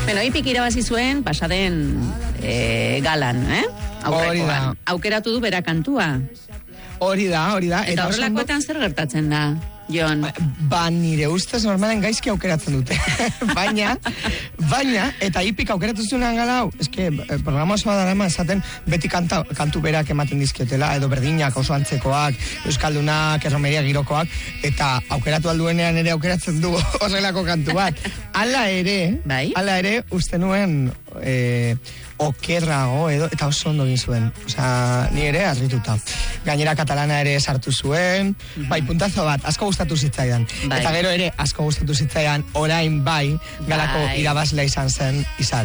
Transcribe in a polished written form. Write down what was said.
Bueno, Ipik irabazi zuen pasaden galan, Hori da. Aukeratu du bera kantua. Hori da. Eta horrelakoetan zer gertatzen da, Jon? Ba, nire ustez normalen gaizki aukeratzen dute. baina, eta Ipik aukeratu zuenan gala hau, eske, programa oso badara esaten beti kantu berak ematen dizkiotela, edo berdinak, oso antzekoak, euskaldunak, erromeria girokoak, eta aukeratu alduenean ere aukeratzen du horrelako kantu bat. Hala ere, uste nuen okerrago edo, eta oso ondo egin zuen. Osea, ni ere harrituta. Gainera katalana ere sartu zuen, bai, puntazo bat, asko gustatu zitzaidan. Eta gero ere, asko gustatu zitzaidan, orain bai, galako irabazlea izan zen, izan.